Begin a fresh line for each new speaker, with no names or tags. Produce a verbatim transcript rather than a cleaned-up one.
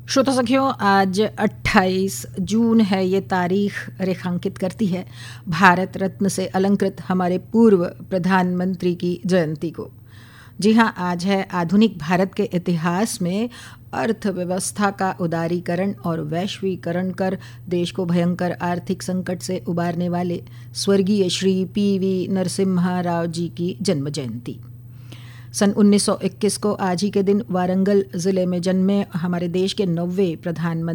श्रोता सखियों, आज अट्ठाईस जून है। ये तारीख रेखांकित करती है भारत रत्न से अलंकृत हमारे पूर्व प्रधानमंत्री की जयंती को। जी हाँ, आज है आधुनिक भारत के इतिहास में अर्थव्यवस्था का उदारीकरण और वैश्वीकरण कर देश को भयंकर आर्थिक संकट से उबारने वाले स्वर्गीय श्री पी वी नरसिम्हा राव जी की जन्म जयंती। सन उन्नीस सौ इक्कीस को आज ही के दिन वारंगल ज़िले में जन्मे हमारे देश के नौवें प्रधानमंत्री